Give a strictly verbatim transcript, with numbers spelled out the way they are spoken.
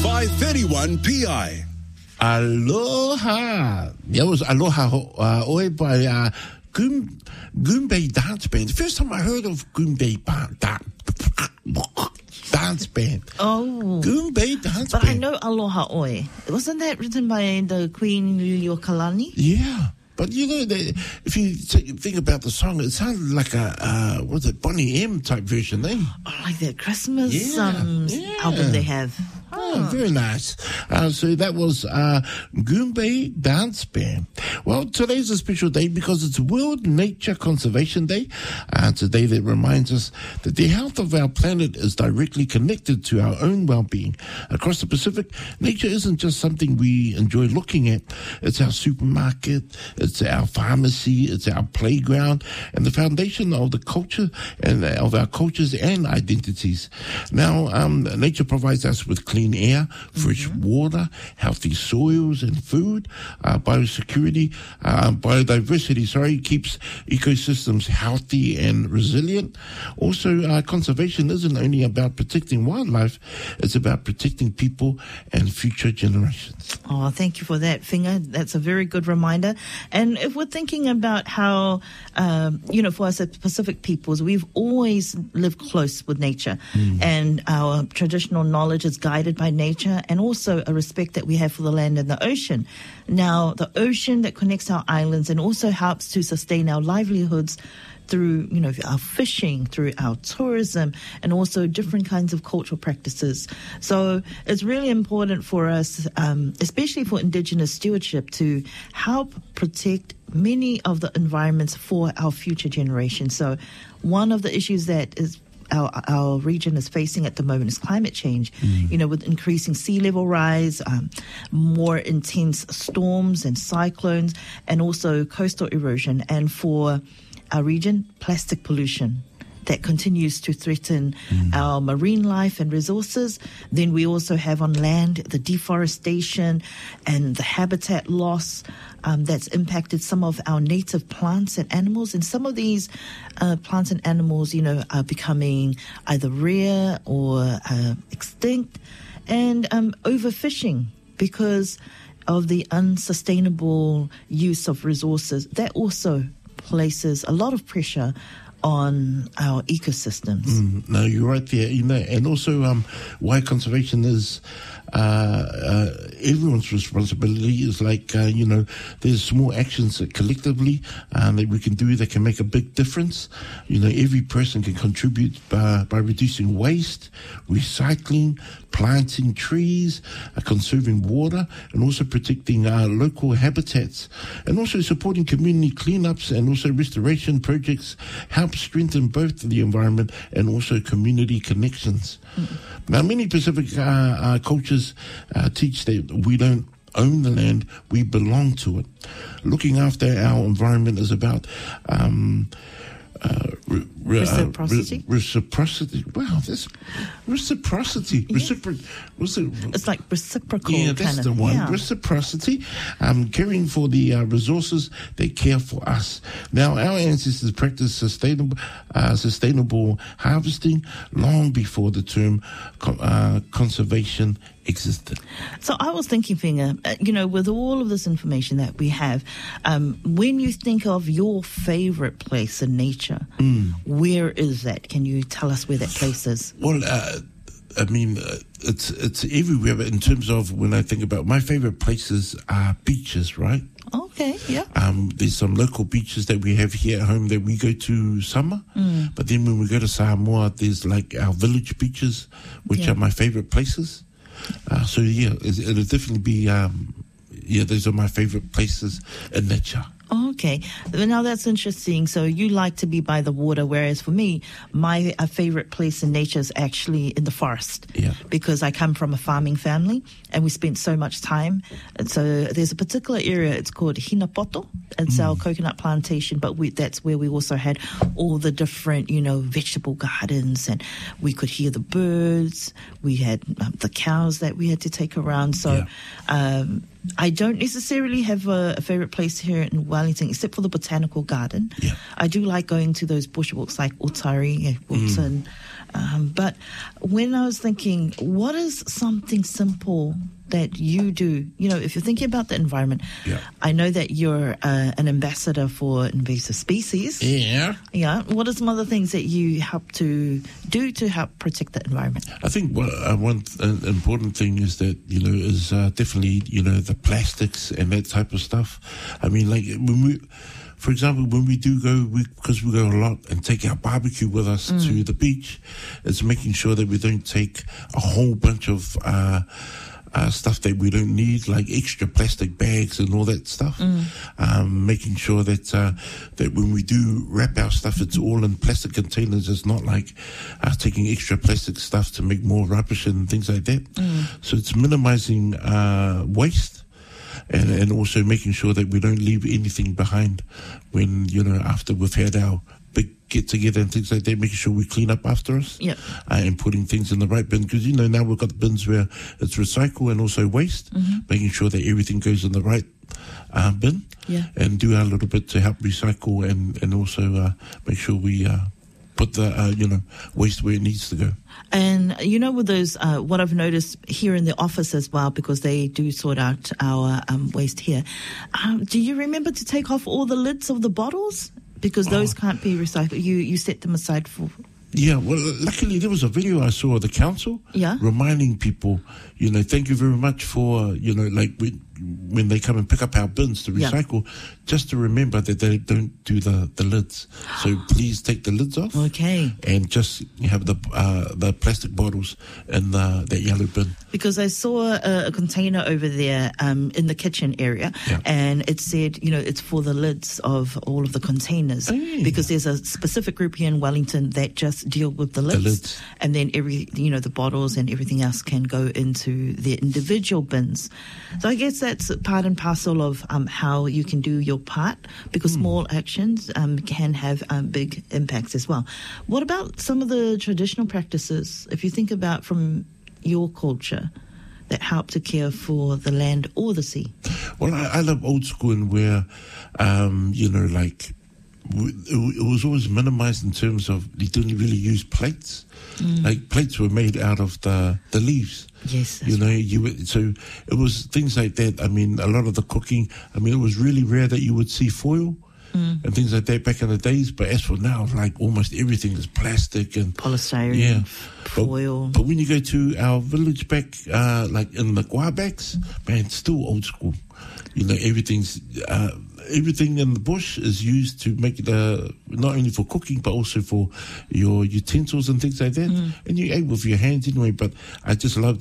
five thirty-one P I. Aloha. That was Aloha uh, Oi by uh, Goom, Goombay Dance Band. The first time I heard of Goombay ba- da- Dance Band. Oh. Goombay Dance but Band. I know Aloha Oi. Wasn't that written by the Queen Liliuokalani? Yeah. But, you know, they, if you t- think about the song, it sounded like a, uh, what's it, Bonnie M type version, eh? Oh, like that Christmas Yeah, um, yeah. album they have. Oh, very nice. Uh, so that was uh, Goombay Dance Band. Well, today's a special day because it's World Nature Conservation Day. Uh, it's a day that reminds us that the health of our planet is directly connected to our own well-being. Across the Pacific, nature isn't just something we enjoy looking at. It's our supermarket, it's our pharmacy, it's our playground, and the foundation of the culture and of our cultures and identities. Now, um, nature provides us with clean air, fresh mm-hmm. water, healthy soils and food, uh, biosecurity, uh, biodiversity, sorry, keeps ecosystems healthy and resilient. Also, uh, conservation isn't only about protecting wildlife, it's about protecting people and future generations. Oh, thank you for that, Finger. That's a very good reminder. And if we're thinking about how, um, you know, for us as Pacific peoples, we've always lived close with nature, mm. and our traditional knowledge is guided by nature, and also a respect that we have for the land and the ocean. Now, the ocean that connects our islands and also helps to sustain our livelihoods through, you know, our fishing, through our tourism, and also different kinds of cultural practices. So it's really important for us, um, especially for Indigenous stewardship, to help protect many of the environments for our future generations. So one of the issues that is Our, our region is facing at the moment is climate change, mm. you know, with increasing sea level rise, um, more intense storms and cyclones, and also coastal erosion. And for our region, plastic pollution that continues to threaten mm. our marine life and resources. Then we also have on land the deforestation and the habitat loss um, that's impacted some of our native plants and animals. And some of these uh, plants and animals, you know, are becoming either rare or uh, extinct. And um, overfishing because of the unsustainable use of resources. That also places a lot of pressure on our ecosystems. Mm, no, you're right there. You know, and also um, why conservation is uh, uh, everyone's responsibility is like, uh, you know, there's small actions that collectively um, that we can do that can make a big difference. You know, every person can contribute by, by reducing waste, recycling, planting trees, uh, conserving water, and also protecting our local habitats, and also supporting community cleanups and also restoration projects help strengthen both the environment and also community connections. Mm. Now, many Pacific uh, uh, cultures uh, teach that we don't own the land, we belong to it. Looking after our environment is about um, uh, re- re- reciprocity. Uh, re- reciprocity. Wow, this reciprocity. Yeah. Recipro- recipro- it's like reciprocal. Yeah, that's kind of, the one. Yeah. Reciprocity. Um, caring for the uh, resources they care for us. Now, our ancestors practiced sustainable, uh, sustainable harvesting long before the term co- uh, conservation existed. So I was thinking, Finger, uh, you know, with all of this information that we have, um, when you think of your favorite place in nature, mm. where is that? Can you tell us where that place is? Well, uh, I mean, uh, it's it's everywhere, but in terms of when I think about my favorite places are beaches, right? Okay, yeah. Um, there's some local beaches that we have here at home that we go to summer. Mm. But then when we go to Samoa, there's like our village beaches, which yeah. are my favorite places. Uh, so, yeah, it, it'll definitely be, um, yeah, those are my favorite places in nature. Okay. Now that's interesting. So you like to be by the water, whereas for me, my uh, favorite place in nature is actually in the forest. Yeah. Because I come from a farming family and we spent so much time. And so there's a particular area, it's called Hinapoto. It's mm. our coconut plantation, but we, that's where we also had all the different, you know, vegetable gardens, and we could hear the birds. We had um, the cows that we had to take around. So, yeah. um, I don't necessarily have a, a favorite place here in Wellington, except for the botanical garden. Yeah. I do like going to those bush walks like Otari, Wilton, mm. Um, but when I was thinking, what is something simple that you do? You know, if you're thinking about the environment, Yeah. I know that you're uh, an ambassador for invasive species. Yeah. Yeah. What are some other things that you help to do to help protect the environment? I think one, uh, one th- important thing is that, you know, is uh, definitely, you know, the plastics and that type of stuff. I mean, like, when we, for example, when we do go, we, because we go a lot and take our barbecue with us mm. to the beach, it's making sure that we don't take a whole bunch of uh, uh, stuff that we don't need, like extra plastic bags and all that stuff. Mm. Um, making sure that uh, that when we do wrap our stuff, it's all in plastic containers. It's not like uh, taking extra plastic stuff to make more rubbish and things like that. Mm. So it's minimizing uh, waste. And, and also making sure that we don't leave anything behind when, you know, after we've had our big get-together and things like that, making sure we clean up after us. Yep. Uh, and putting things in the right bin. Because, you know, now we've got bins where it's recycle and also waste, mm-hmm. making sure that everything goes in the right uh, bin. Yeah. And do our little bit to help recycle and, and also uh, make sure we uh, put the, uh, you know, waste where it needs to go. And, you know, with those, uh, what I've noticed here in the office as well, because they do sort out our um, waste here, um, do you remember to take off all the lids of the bottles? Because those oh. can't be recycled. You you set them aside for... Yeah, well, luckily there was a video I saw of the council yeah. reminding people, you know, thank you very much for, you know, like when, when they come and pick up our bins to recycle, yeah. just to remember that they don't do the, the lids. So please take the lids off. Okay. And just have the uh, the plastic bottles in the, that yellow bin. Because I saw a, a container over there um, in the kitchen area, yeah. and it said, you know, it's for the lids of all of the containers. Oh, yeah. Because there's a specific group here in Wellington that just deal with the lids, the lids. And then every, you know, the bottles and everything else can go into their individual bins. So I guess that's part and parcel of um, how you can do your part, because mm. small actions um, can have um, big impacts as well. What about some of the traditional practices, if you think about from your culture, that help to care for the land or the sea? Well, I, I love old school and where, um, you know, like, it was always minimized in terms of you didn't really use plates. Mm. Like plates were made out of the, the leaves. Yes, you know, right. you would, so it was things like that. I mean, a lot of the cooking. I mean, it was really rare that you would see foil mm. and things like that back in the days. But as for now, like almost everything is plastic and polystyrene, yeah, foil. But, but when you go to our village back, uh, like in the Guabaks, man, it's still old school. You know, everything's. Uh, Everything in the bush is used to make it uh, not only for cooking but also for your utensils and things like that. Mm. And you ate with your hands anyway. But I just love